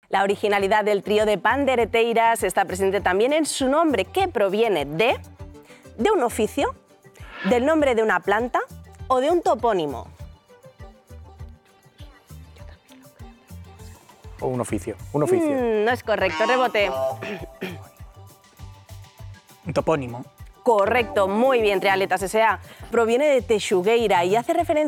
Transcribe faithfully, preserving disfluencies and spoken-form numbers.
La originalidad del trío de pandereteiras está presente también en su nombre, que proviene de, de un oficio, del nombre de una planta o de un topónimo. O un oficio, un oficio. Mm, no es correcto, rebote. Un topónimo. Correcto, muy bien, Triatletas S A. Proviene de Texugueira y hace referencia